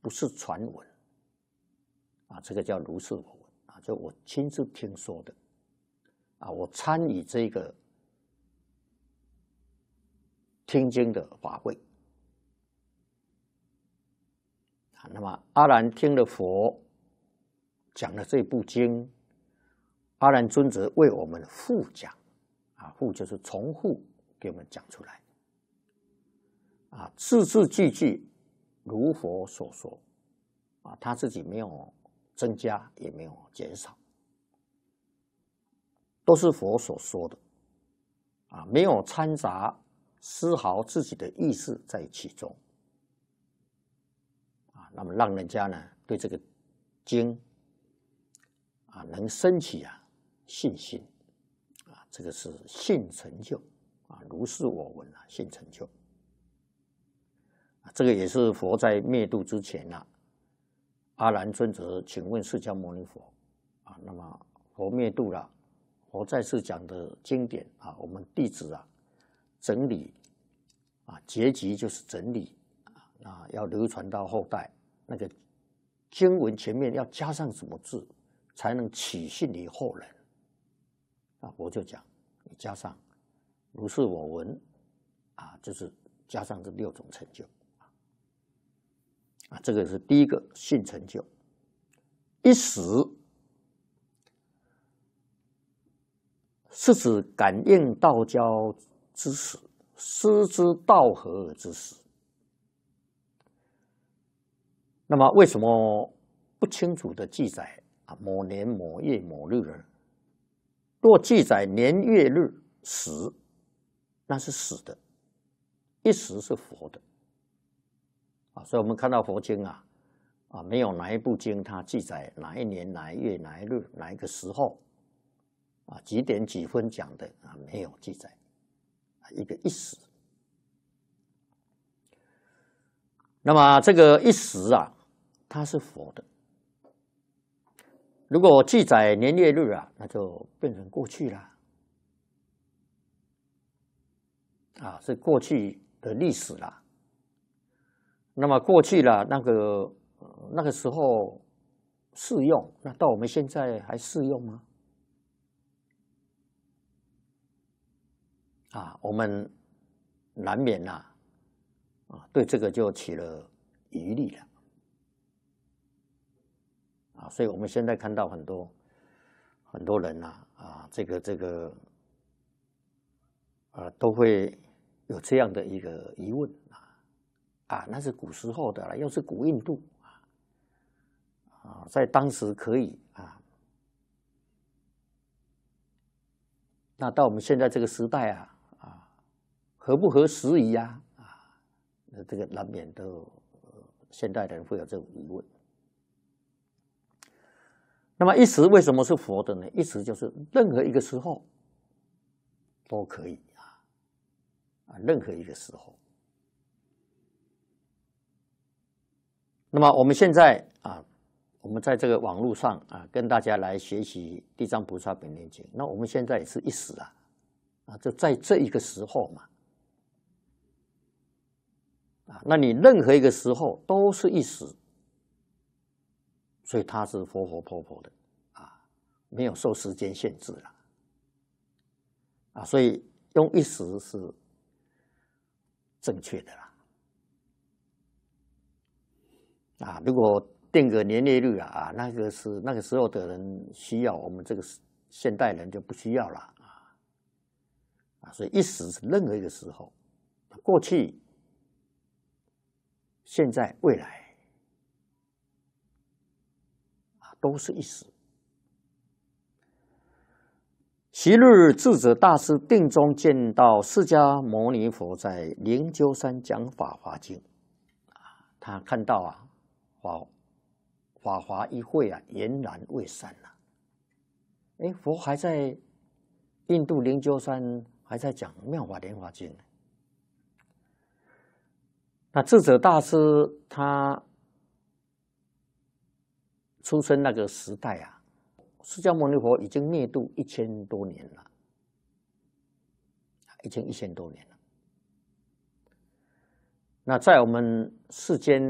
不是传闻啊，这个叫如是我闻啊，就我亲自听说的啊，我参与这个听经的法会啊。那么阿难听了佛讲了这部经，阿难尊者为我们复讲啊，复就是重复给我们讲出来啊，字字句句如佛所说啊，他自己没有增加也没有减少，都是佛所说的啊，没有掺杂丝毫自己的意识在其中啊，那么让人家呢对这个经啊能生起信心啊，这个是信成就啊，如是我闻啊，信成就啊，这个也是佛在灭度之前阿难尊者请问释迦牟尼佛啊，那么佛灭度了，佛在世讲的经典啊，我们弟子整理啊，结集就是整理啊，要流传到后代，那个经文前面要加上什么字，才能起信于后人啊？佛就讲，你加上如是我闻啊，就是加上这6种成就啊，这个是第一个信成就。一时是指感应道交之时，师之道合之时。那么为什么不清楚的记载啊某年某月某日呢？若记载年月日时，那是死的，一时是佛的啊。所以我们看到佛经没有哪一部经它记载哪一年哪一月哪一日哪一个时候啊几点几分讲的啊，没有记载一个一时。那么这个一时它是佛的。如果记载年月日那就变成过去了啊，是过去的历史了。那么过去了那个时候适用，那到我们现在还适用吗？啊，我们难免对这个就起了疑虑了啊，所以我们现在看到很多人这个都会有这样的一个疑问那是古时候的了，又是古印度在当时可以那到我们现在这个时代合不合时宜这个难免都现代人会有这种疑问。那么一时为什么是佛的呢？一时就是任何一个时候都可以任何一个时候。那么我们现在我们在这个网络上跟大家来学习《地藏菩萨本愿经》，那我们现在也是一时就在这一个时候嘛那你任何一个时候都是一时，所以它是佛佛的没有受时间限制了所以用一时是正确的啦如果定个年月日那个时候的人需要，我们这个现代人就不需要了所以一时是任何一个时候，过去、现在、未来都是一时。昔日智者大师定中见到释迦牟尼佛在灵鹫山讲法华经他看到法华一会俨然未散佛还在印度灵鹫山还在讲妙法莲华经那智者大师他出生那个时代释迦牟尼佛已经灭度1000多年了，已经1000多年了。那在我们世间